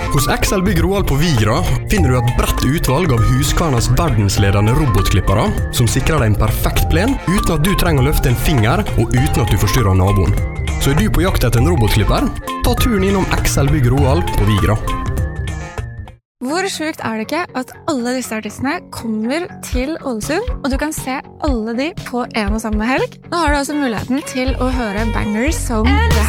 Hos XL Bygg Roald på Vigra finner du et bredt utvalg av Husqvarnas verdensledende robotklippere som sikrer deg en perfekt plen uten at du trenger å løfte en finger og uten at du forstyrrer naboen. Så er du på jakt etter en robotklipper? Ta turen innom XL Bygg Roald på Vigra. Hvor sjukt det ikke at alle disse artistene kommer til Ålesund, og du kan se alle de på en og samme helg? Nå har du altså muligheten til å høre bangers som det her.